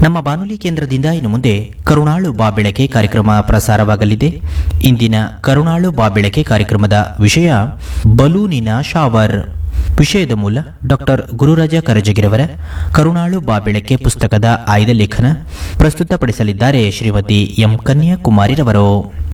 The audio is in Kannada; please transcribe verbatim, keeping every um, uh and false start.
ನಮ್ಮ ಬಾನುಲಿ ಕೇಂದ್ರದಿಂದ ಇನ್ನು ಮುಂದೆ ಕರುಣಾಳು ಬಾಬೆಳಕೆ ಕಾರ್ಯಕ್ರಮ ಪ್ರಸಾರವಾಗಲಿದೆ. ಇಂದಿನ ಕರುಣಾಳು ಬಾಬೆಳಕೆ ಕಾರ್ಯಕ್ರಮದ ವಿಷಯ ಬಲೂನಿನ ಶಾವರ್. ವಿಷಯದ ಮೂಲ ಡಾಕ್ಟರ್ ಗುರುರಾಜ ಕರಜಗಿರವರ ಕರುಣಾಳು ಬಾಬೆಳಕೆ ಪುಸ್ತಕದ ಆಯ್ದ ಲೇಖನ ಪ್ರಸ್ತುತಪಡಿಸಲಿದ್ದಾರೆ ಶ್ರೀಮತಿ ಎಂ ಕನ್ಯಾಕುಮಾರಿರವರು.